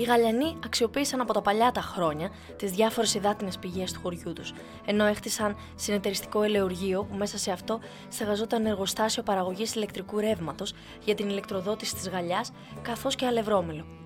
Γαλιανοί αξιοποίησαν από τα παλιά τα χρόνια τις διάφορες υδάτινες πηγές του χωριού τους, ενώ έχτισαν συνεταιριστικό ελαιουργείο που μέσα σε αυτό στεγαζόταν εργοστάσιο παραγωγής ηλεκτρικού ρεύματος για την ηλεκτροδότηση της γαλιάς, καθώς και αλευρόμελο.